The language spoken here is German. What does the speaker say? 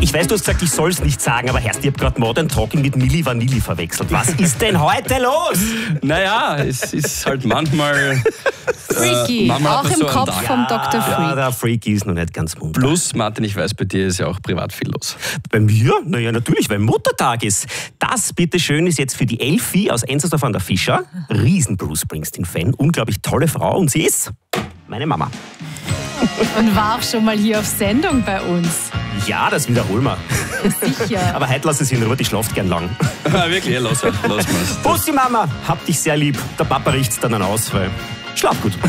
Ich weiß, du hast gesagt, ich soll es nicht sagen, aber Herrst, ich habe gerade Modern Talking mit Milli Vanilli verwechselt. Was ist denn heute los? Naja, es ist halt manchmal... Freaky, auch im so Kopf vom Dr. Freak. Ja, der Freaky ist noch nicht ganz munter. Plus, Martin, ich weiß, bei dir ist ja auch privat viel los. Bei mir? Naja, natürlich, weil Muttertag ist. Das, bitteschön, ist jetzt für die Elfi aus Enzersdorf an der Fischer. Riesen Bruce Springsteen-Fan, unglaublich tolle Frau und sie ist meine Mama. Und war auch schon mal hier auf Sendung bei uns. Ja, das wiederholen wir. Sicher. Aber heute lass es in Ruhe, die schlaft gern lang. Wirklich, ja, lass mal's. Bussi Mama, hab dich sehr lieb. Der Papa riecht's dann aus, weil schlaf gut.